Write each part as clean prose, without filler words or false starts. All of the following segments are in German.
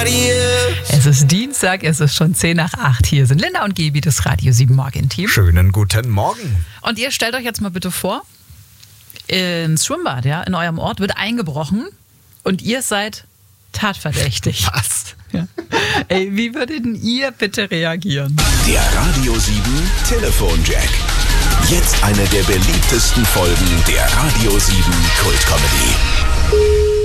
Es ist Dienstag, es ist schon 7:10. Hier sind Linda und Gebi, das Radio 7 Morgen-Team. Schönen guten Morgen. Und ihr stellt euch jetzt mal bitte vor, ins Schwimmbad, ja, in eurem Ort wird eingebrochen und ihr seid tatverdächtig. Was? Ja. Ey, wie würdet denn ihr bitte reagieren? Der Radio 7 Telefonjack. Jetzt eine der beliebtesten Folgen der Radio 7 Kultcomedy.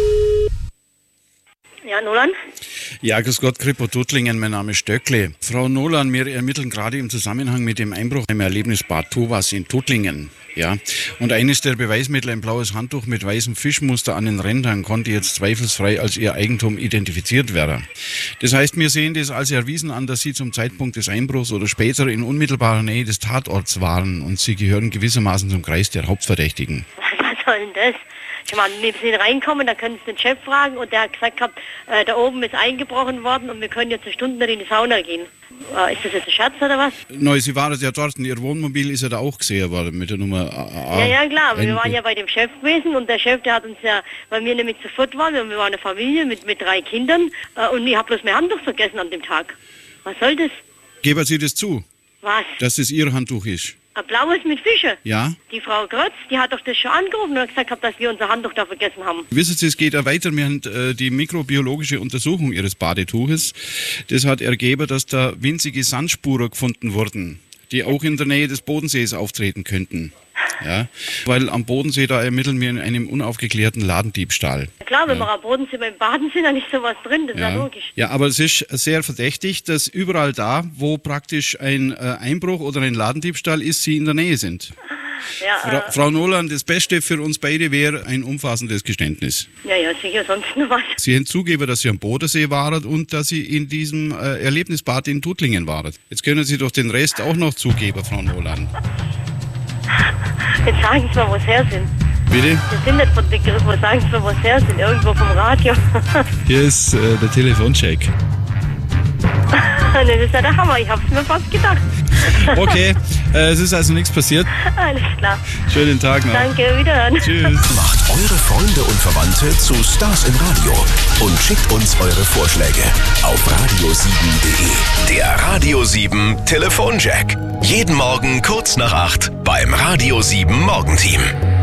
Ja, Nolan? Ja, grüß Gott, Kripo Tuttlingen, mein Name ist Stöckle. Frau Nolan, wir ermitteln gerade im Zusammenhang mit dem Einbruch im Erlebnisbad Tobas in Tuttlingen. Ja, und eines der Beweismittel, ein blaues Handtuch mit weißem Fischmuster an den Rändern, konnte jetzt zweifelsfrei als ihr Eigentum identifiziert werden. Das heißt, wir sehen das als erwiesen an, dass Sie zum Zeitpunkt des Einbruchs oder später in unmittelbarer Nähe des Tatorts waren und Sie gehören gewissermaßen zum Kreis der Hauptverdächtigen. Was soll denn das? Ich meine, wir sind reinkommen, da können Sie den Chef fragen und der hat gesagt gehabt, da oben ist eingebrochen worden und wir können jetzt eine Stunde in die Sauna gehen. Ist das jetzt ein Scherz oder was? Neu, Sie waren ja dort und Ihr Wohnmobil ist ja da auch gesehen worden mit der Nummer A. Ja, klar, aber wir waren ja bei dem Chef gewesen und der Chef, der hat uns ja, weil wir nämlich sofort waren, und wir waren eine Familie mit 3 Kindern und ich habe bloß mein Handtuch vergessen an dem Tag. Was soll das? Geben Sie das zu, Was? dass es Ihr Handtuch ist? Ein blaues mit Fischen? Ja? Die Frau Grötz, die hat doch das schon angerufen und hat gesagt, dass wir unser Handtuch da vergessen haben. Wissen Sie, es geht ja weiter. Wir haben die mikrobiologische Untersuchung Ihres Badetuches. Das hat ergeben, dass da winzige Sandspuren gefunden wurden, die auch in der Nähe des Bodensees auftreten könnten. Ja, weil am Bodensee, da ermitteln wir in einem unaufgeklärten Ladendiebstahl. Klar, wenn wir am Bodensee beim Baden sind, dann ist sowas drin, das ist ja logisch. Ja, aber es ist sehr verdächtig, dass überall da, wo praktisch ein Einbruch oder ein Ladendiebstahl ist, Sie in der Nähe sind. Ja, Frau Nolan, das Beste für uns beide wäre ein umfassendes Geständnis. Ja, sicher, sonst noch was. Sie haben zugegeben, dass Sie am Bodensee waren und dass Sie in diesem Erlebnisbad in Tuttlingen waren. Jetzt können Sie doch den Rest auch noch zugeben, Frau Nolan. Jetzt sagen Sie mal, wo Sie her sind. Bitte? Das sind nicht von der Grippe, sagen Sie mal, wo Sie her sind. Irgendwo vom Radio. Hier ist der Telefoncheck. Das ist ja der Hammer, ich hab's mir fast gedacht. Okay, es ist also nichts passiert. Alles klar. Schönen Tag noch. Danke, wiederhören. Tschüss. Macht eure Freunde und Verwandte zu Stars im Radio und schickt uns eure Vorschläge auf radio7.de. Der Radio 7 Telefonjack. Jeden Morgen kurz nach 8 beim Radio 7 Morgenteam.